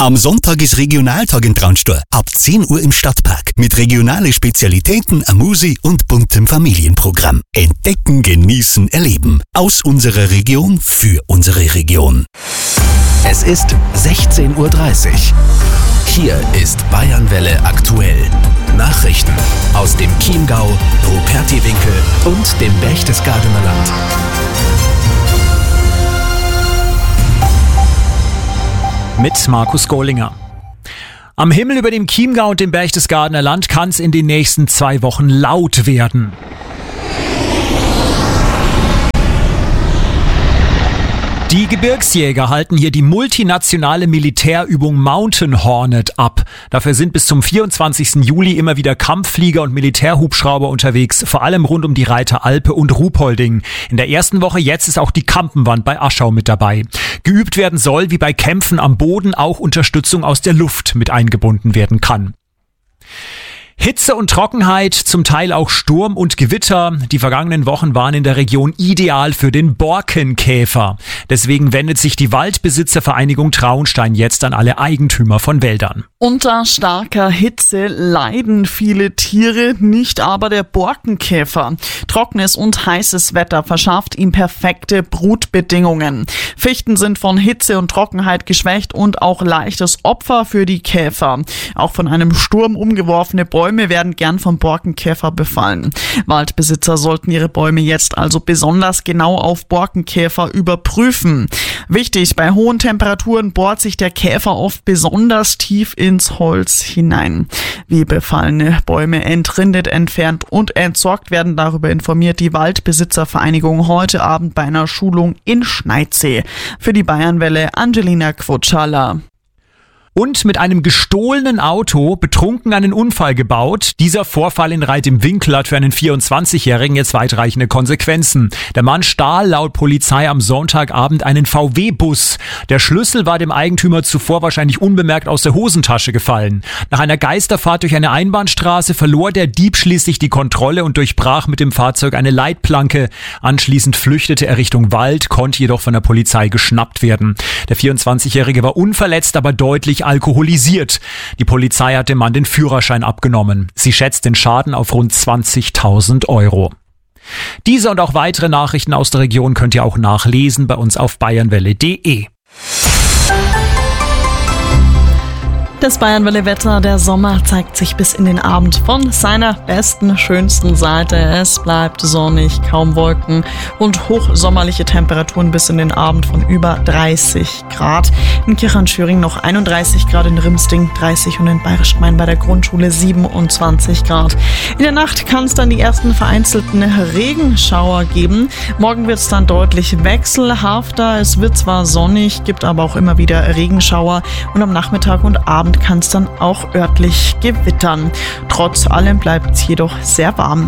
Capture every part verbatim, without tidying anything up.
Am Sonntag ist Regionaltag in Traunstein. Ab zehn Uhr im Stadtpark. Mit regionalen Spezialitäten, Amusi und buntem Familienprogramm. Entdecken, genießen, erleben. Aus unserer Region für unsere Region. Es ist sechzehn Uhr dreißig. Hier ist Bayernwelle aktuell. Nachrichten aus dem Chiemgau, Rupertiwinkel und dem Berchtesgadener Land. Mit Markus Gohlinger. Am Himmel über dem Chiemgau und dem Berchtesgadener Land kann es in den nächsten zwei Wochen laut werden. Die Gebirgsjäger halten hier die multinationale Militärübung Mountain Hornet ab. Dafür sind bis zum vierundzwanzigsten Juli immer wieder Kampfflieger und Militärhubschrauber unterwegs, vor allem rund um die Reiter Alpe und Ruhpolding. In der ersten Woche jetzt ist auch die Kampenwand bei Aschau mit dabei. Geübt werden soll, wie bei Kämpfen am Boden auch Unterstützung aus der Luft mit eingebunden werden kann. Hitze und Trockenheit, zum Teil auch Sturm und Gewitter. Die vergangenen Wochen waren in der Region ideal für den Borkenkäfer. Deswegen wendet sich die Waldbesitzervereinigung Traunstein jetzt an alle Eigentümer von Wäldern. Unter starker Hitze leiden viele Tiere, nicht aber der Borkenkäfer. Trockenes und heißes Wetter verschafft ihm perfekte Brutbedingungen. Fichten sind von Hitze und Trockenheit geschwächt und auch leichtes Opfer für die Käfer. Auch von einem Sturm umgeworfene Bäume werden gern vom Borkenkäfer befallen. Waldbesitzer sollten ihre Bäume jetzt also besonders genau auf Borkenkäfer überprüfen. Wichtig, bei hohen Temperaturen bohrt sich der Käfer oft besonders tief ins Holz hinein. Wie befallene Bäume entrindet, entfernt und entsorgt werden, darüber informiert die Waldbesitzervereinigung heute Abend bei einer Schulung in Schneidsee. Für die Bayernwelle Angelina Quotschala. Und mit einem gestohlenen Auto betrunken einen Unfall gebaut. Dieser Vorfall in Reit im Winkl hat für einen vierundzwanzigjährigen jetzt weitreichende Konsequenzen. Der Mann stahl laut Polizei am Sonntagabend einen V W-Bus. Der Schlüssel war dem Eigentümer zuvor wahrscheinlich unbemerkt aus der Hosentasche gefallen. Nach einer Geisterfahrt durch eine Einbahnstraße verlor der Dieb schließlich die Kontrolle und durchbrach mit dem Fahrzeug eine Leitplanke. Anschließend flüchtete er Richtung Wald, konnte jedoch von der Polizei geschnappt werden. Der vierundzwanzigjährige war unverletzt, aber deutlich alkoholisiert. Die Polizei hat dem Mann den Führerschein abgenommen. Sie schätzt den Schaden auf rund zwanzigtausend Euro. Diese und auch weitere Nachrichten aus der Region könnt ihr auch nachlesen bei uns auf bayernwelle punkt de. Das Bayernwelle-Wetter, der Sommer zeigt sich bis in den Abend von seiner besten, schönsten Seite. Es bleibt sonnig, kaum Wolken und hochsommerliche Temperaturen bis in den Abend von über dreißig Grad. In Kirchhahn-Schöring noch einunddreißig Grad, in Rimsting dreißig und in Bayerisch Gmein bei der Grundschule siebenundzwanzig Grad. In der Nacht kann es dann die ersten vereinzelten Regenschauer geben. Morgen wird es dann deutlich wechselhafter. Es wird zwar sonnig, gibt aber auch immer wieder Regenschauer und am Nachmittag und Abend kann es dann auch örtlich gewittern. Trotz allem bleibt es jedoch sehr warm.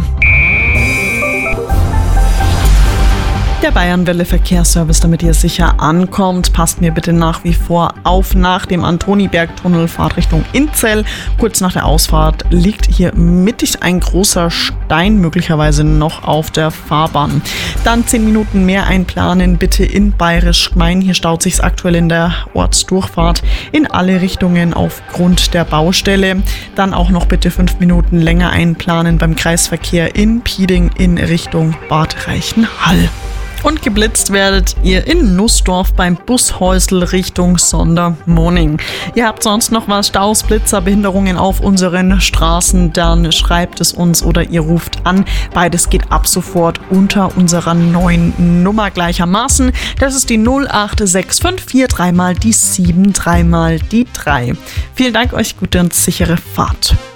Der Bayernwelle Verkehrsservice, damit ihr sicher ankommt. Passt mir bitte nach wie vor auf nach dem Antonibergtunnel, Fahrt Richtung Inzell. Kurz nach der Ausfahrt liegt hier mittig ein großer Stein, möglicherweise noch auf der Fahrbahn. Dann zehn Minuten mehr einplanen, bitte in Bayerisch Gmein. Hier staut sich's aktuell in der Ortsdurchfahrt in alle Richtungen aufgrund der Baustelle. Dann auch noch bitte fünf Minuten länger einplanen beim Kreisverkehr in Pieding in Richtung Bad Reichenhall. Und geblitzt werdet ihr in Nussdorf beim Bushäusl Richtung Sondermoning. Ihr habt sonst noch was, Staus, Blitzer, Behinderungen auf unseren Straßen, dann schreibt es uns oder ihr ruft an. Beides geht ab sofort unter unserer neuen Nummer gleichermaßen. Das ist die null acht sechs fünf vier drei mal die sieben drei mal die drei. Vielen Dank euch, gute und sichere Fahrt.